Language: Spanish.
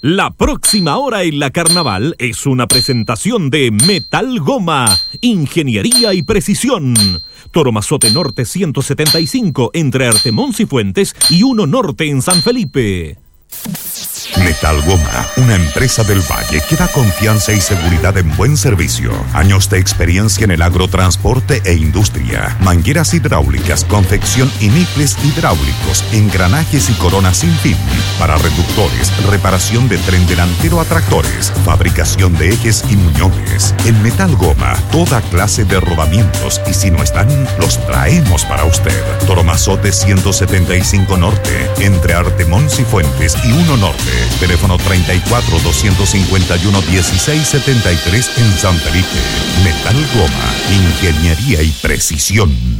La próxima hora en la Carnaval es una presentación de Metal Goma, Ingeniería y Precisión. Toromazote Norte 175 entre Artemón Cifuentes y 1 Norte en San Felipe. Metal Goma, una empresa del Valle que da confianza y seguridad en buen servicio. Años de experiencia en el agrotransporte e industria. Mangueras hidráulicas, confección y niples hidráulicos, engranajes y coronas sin fin. Para reductores, reparación de tren delantero a tractores, fabricación de ejes y muñones. En Metal Goma, toda clase de rodamientos y si no están, los traemos para usted. Toromazote 175 Norte, entre Artemón Cifuentes y 1 Norte. Teléfono 34-251-1673 en San Felipe. Metal Goma, Ingeniería y Precisión.